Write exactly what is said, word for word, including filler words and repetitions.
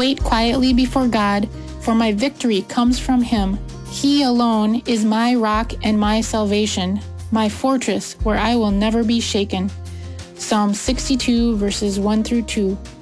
wait quietly before God, for my victory comes from Him. He alone is my rock and my salvation, my fortress where I will never be shaken. Psalm sixty-two, verses one through two.